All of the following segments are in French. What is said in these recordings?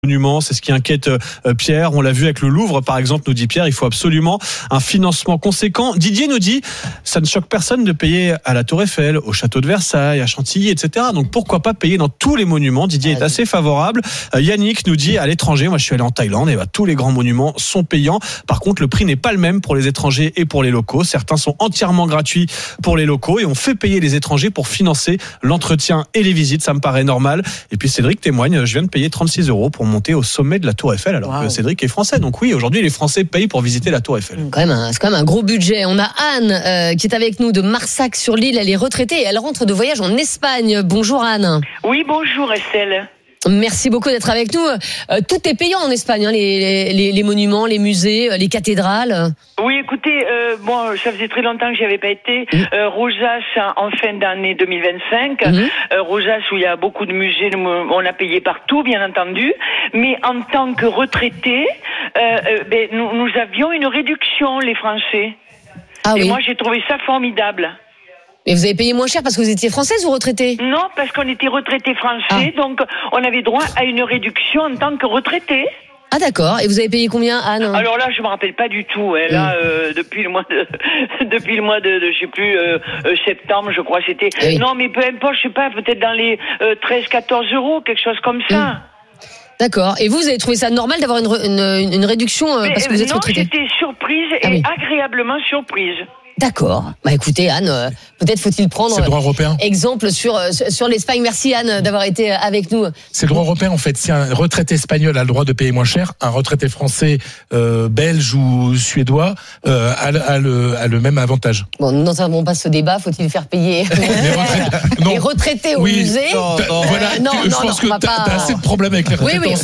monuments, c'est ce qui inquiète Pierre. On l'a vu avec le Louvre, par exemple, nous dit Pierre, il faut absolument un financement conséquent. Didier nous dit, ça ne choque personne de payer à la Tour Eiffel, au château de Versailles, à Chantilly, etc. Donc pourquoi pas payer dans tous les monuments? Didier est assez favorable. Yannick nous dit, à l'étranger, moi je suis allé en Thaïlande, et tous les grands monuments sont payants. Par contre, le prix n'est pas le même pour les étrangers et pour les locaux. Certains sont entièrement gratuits pour les locaux et on fait payer les étrangers pour financer l'entretien et les visites. Ça me paraît normal. Et puis Cédric témoigne, je viens de payer 36 € pour monter au sommet de la Tour Eiffel, alors que Cédric est français. Donc oui, aujourd'hui, les Français payent pour visiter la Tour Eiffel. C'est quand même un gros budget. On a Anne qui est avec nous de Marsac-sur-l'Île. Elle est retraitée et elle rentre de voyage en Espagne. Bonjour Anne. Oui, bonjour Estelle. Merci beaucoup d'être avec nous. Tout est payant en Espagne, hein, les monuments, les musées, les cathédrales. Oui, écoutez, ça faisait très longtemps que j'y avais pas été. Rosas en fin d'année 2025. Rosas où il y a beaucoup de musées, on a payé partout, bien entendu. Mais en tant que retraités, nous avions une réduction, les Français. Et moi, j'ai trouvé ça formidable. Et vous avez payé moins cher parce que vous étiez française ou retraitée? Non, parce qu'on était retraités français, donc on avait droit à une réduction en tant que retraités. Ah d'accord. Et vous avez payé combien, Anne? Alors là, je me rappelle pas du tout. Là, depuis le mois de je sais plus, septembre, je crois, c'était. Oui. Non, mais peu importe, je sais pas, peut-être dans les 13-14 €, quelque chose comme ça. D'accord. Et vous avez trouvé ça normal d'avoir une réduction parce que vous êtes retraitée? Non, j'étais surprise et agréablement surprise. D'accord. Écoutez Anne, peut-être faut-il prendre c'est le droit européen. Exemple sur l'Espagne. Merci Anne d'avoir été avec nous. C'est le droit européen en fait. Si un retraité espagnol a le droit de payer moins cher, un retraité français, belge ou suédois a le même avantage. Bon, nous n'entendons pas ce débat. Faut-il faire payer les retraités au musée? Je pense que t'as assez de problèmes avec les retraités. Oui,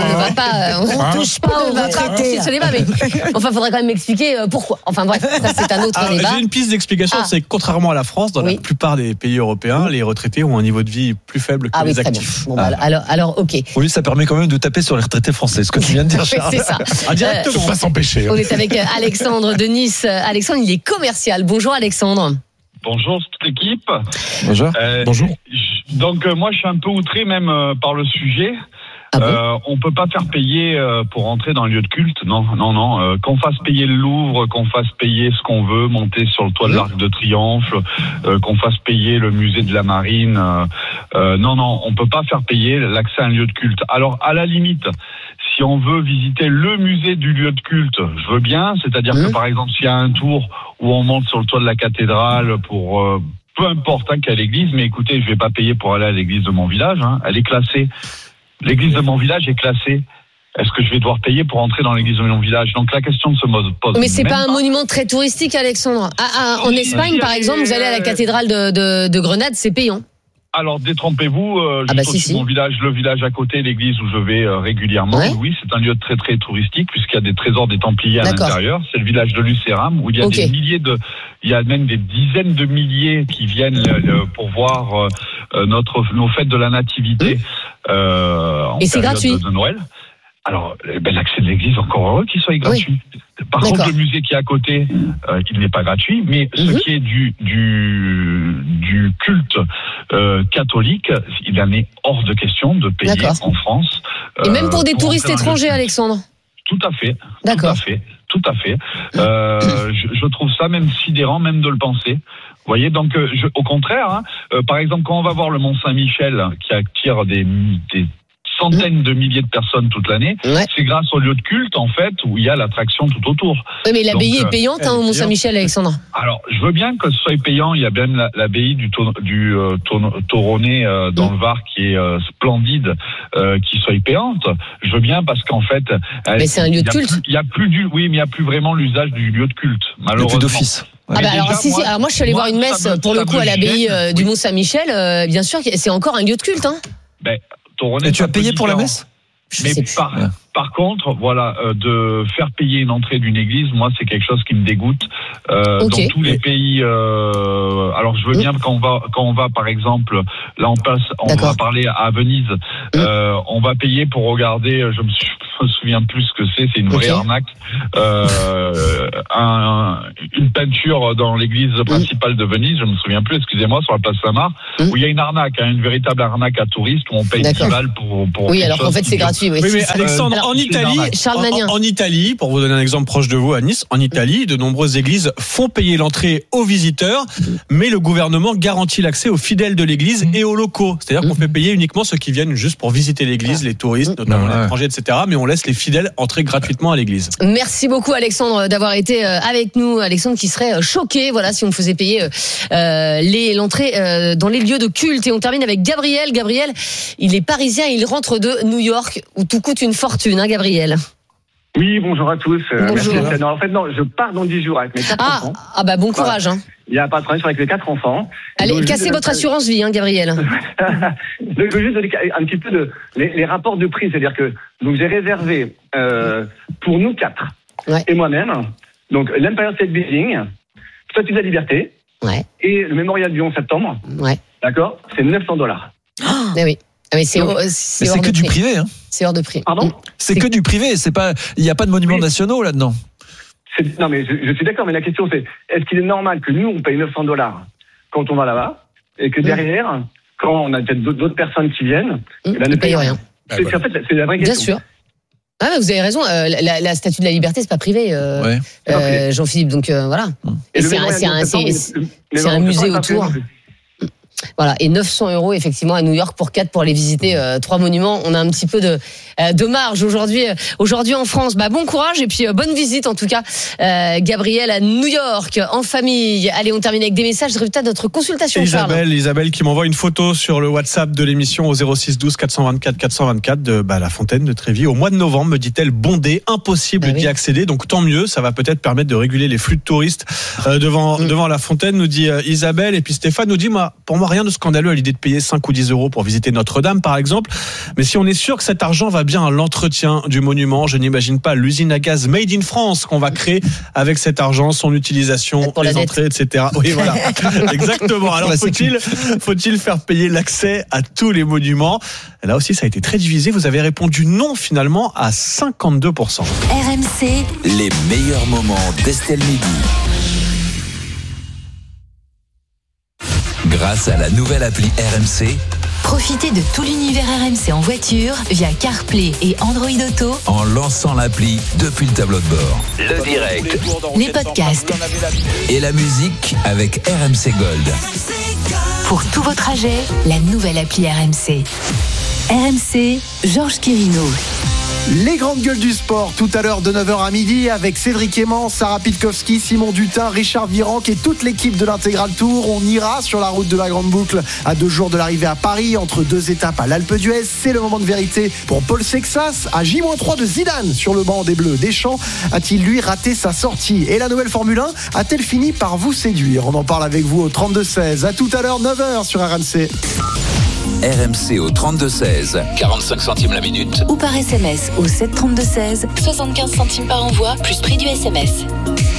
on touche pas aux retraités. Ce débat, mais enfin, faudrait quand même m'expliquer pourquoi. Enfin bref, ça c'est un autre débat. J'ai une piste d'explication, c'est que contrairement à la France, dans la plupart des pays européens, les retraités ont un niveau de vie plus faible que les actifs. Bon, alors, ok. Oui, ça permet quand même de taper sur les retraités français, ce que tu viens de dire, Charles. C'est ça. Directement. Faut pas s'empêcher. On est avec Alexandre de Nice. Alexandre, il est commercial. Bonjour Alexandre. Bonjour toute l'équipe. Bonjour. Bonjour. Donc moi je suis un peu outré même par le sujet. On peut pas faire payer pour rentrer dans un lieu de culte, non. Qu'on fasse payer le Louvre, qu'on fasse payer ce qu'on veut, monter sur le toit de l'Arc de Triomphe, qu'on fasse payer le musée de la Marine. Non, on peut pas faire payer l'accès à un lieu de culte. Alors à la limite, si on veut visiter le musée du lieu de culte, je veux bien. C'est-à-dire que par exemple, s'il y a un tour où on monte sur le toit de la cathédrale pour peu importe quelle église, mais écoutez, je vais pas payer pour aller à l'église de mon village. Elle est classée. L'église de mon village est classée. Est-ce que je vais devoir payer pour entrer dans l'église de mon village? Donc la question ne se pose. Mais c'est pas un monument très touristique, Alexandre. En Espagne, par exemple, vous allez à la cathédrale de Grenade, c'est payant. Alors détrompez-vous, mon village, le village à côté, l'église où je vais régulièrement. Oui, c'est un lieu très très touristique puisqu'il y a des trésors des Templiers à l'intérieur. C'est le village de Lucéram où il y a il y a même des dizaines de milliers qui viennent pour voir nos fêtes de la Nativité. Et c'est gratuit de Noël. Alors, l'accès de l'église, encore heureux qu'il soit gratuit. Par contre, le musée qui est à côté, il n'est pas gratuit, mais ce qui est du culte catholique, il en est hors de question de payer en France. Et même pour des touristes étrangers, Alexandre? Tout à fait. D'accord. Tout à fait. Je trouve ça même sidérant, même de le penser. Vous voyez, donc au contraire, par exemple, quand on va voir le Mont Saint-Michel, qui attire des centaines de milliers de personnes toute l'année, c'est grâce au lieu de culte, en fait, où il y a l'attraction tout autour. Oui, mais l'abbaye est payante au Mont Saint-Michel, Alexandre. Alors, je veux bien que ce soit payant. Il y a bien l'abbaye du Toronnet dans le Var qui est splendide, qui soit payante. Je veux bien parce qu'en fait... Mais c'est un lieu de culte. Il y a plus vraiment l'usage du lieu de culte, malheureusement. Il n'y a plus d'office. Alors moi je suis allé voir une messe pour le coup à l'abbaye du Mont Saint-Michel. Bien sûr, c'est encore un lieu de culte. Et tu as payé pour la messe? Mais par contre, de faire payer une entrée d'une église, moi, c'est quelque chose qui me dégoûte. Dans tous les pays, alors je veux bien quand on va, par exemple, là on va parler à Venise, on va payer pour regarder. me souviens plus ce que c'est une vraie arnaque. Une peinture dans l'église principale de Venise, je me souviens plus, excusez-moi, sur la place Saint-Marc, où il y a une arnaque, une véritable arnaque à touristes, où on paye 10 balles pour oui, alors qu'en fait c'est gratuit. Oui, mais Alexandre, en Italie, pour vous donner un exemple proche de vous, à Nice, en Italie, de nombreuses églises font payer l'entrée aux visiteurs, mais le gouvernement garantit l'accès aux fidèles de l'église et aux locaux. C'est-à-dire qu'on fait payer uniquement ceux qui viennent juste pour visiter l'église, les touristes, notamment les étrangers, etc. Mais on laisse les fidèles entrer gratuitement à l'église. Merci beaucoup Alexandre d'avoir été avec nous. Alexandre qui serait choqué, voilà, si on faisait payer l'entrée dans les lieux de culte. Et on termine avec Gabriel. Gabriel, il est parisien, il rentre de New York où tout coûte une fortune, hein, Gabriel. Oui, bonjour à tous. Bonjour. Merci. Non, en fait, non, je pars dans 10 jours avec mes 4 enfants. Ah bah bon courage. Hein. Il n'y a pas de problème, je suis avec mes 4 enfants. Allez, cassez votre assurance vie, hein, Gabriel. Donc, je veux juste donner un petit peu les rapports de prix. C'est-à-dire que donc j'ai réservé pour nous 4 et moi-même, donc l'Empire State Building, Statue de la Liberté et le Mémorial du 11 septembre. Ouais. D'accord, c'est $900. Eh oui. Mais c'est que du privé, hein. C'est hors de prix. Pardon ? C'est que du privé, c'est pas, il n'y a pas de monuments nationaux là-dedans. Non, mais je suis d'accord, mais la question c'est, est-ce qu'il est normal que nous, on paye $900 quand on va là-bas, et que derrière, quand on a peut-être d'autres personnes qui viennent, ne payent rien. En fait, c'est la vraie question. Bien sûr. Ah, mais vous avez raison, la Statue de la Liberté, c'est pas privé, Jean-Philippe, donc voilà. Et c'est un musée autour. Voilà, et 900 € effectivement à New York pour 4 pour aller visiter 3 monuments. On a un petit peu de marge aujourd'hui en France. Bah bon courage et puis bonne visite en tout cas, Gabriel à New York en famille. Allez, on termine avec des messages de résultats de notre consultation. Isabelle qui m'envoie une photo sur le WhatsApp de l'émission au 06 12 424 424 de la fontaine de Trévis. Au mois de novembre, me dit-elle, bondé, impossible d'y accéder. Donc tant mieux, ça va peut-être permettre de réguler les flux de touristes devant la fontaine, nous dit Isabelle. Et puis Stéphane nous dit, pour moi rien de scandaleux à l'idée de payer 5 ou 10 € pour visiter Notre-Dame par exemple, mais si on est sûr que cet argent va bien à l'entretien du monument, je n'imagine pas l'usine à gaz Made in France qu'on va créer avec cet argent, son utilisation, les entrées, etc. Oui, voilà, exactement. Alors faut-il faire payer l'accès à tous les monuments? Là aussi, ça a été très divisé. Vous avez répondu non finalement à 52%. RMC, les meilleurs moments d'Estelle Midi. Grâce à la nouvelle appli RMC, profitez de tout l'univers RMC en voiture via CarPlay et Android Auto en lançant l'appli depuis le tableau de bord. Le direct, les podcasts et la musique avec RMC Gold. Pour tous vos trajets, la nouvelle appli RMC. RMC, Georges Quirino. Les grandes gueules du sport, tout à l'heure de 9h à midi avec Cédric Aimant, Sarah Pitkowski, Simon Dutin, Richard Virenque et toute l'équipe de l'Intégral Tour. On ira sur la route de la Grande Boucle à 2 jours de l'arrivée à Paris, entre 2 étapes à l'Alpe d'Huez. C'est le moment de vérité pour Paul Sexas, à J-3 de Zidane sur le banc des Bleus. Deschamps a-t-il lui raté sa sortie? Et la nouvelle Formule 1 a-t-elle fini par vous séduire? On en parle avec vous au 32-16. À tout à l'heure, 9h sur RMC. RMC au 32-16, 45 centimes la minute. Ou par SMS au 732-16, 75 centimes par envoi, plus prix du SMS.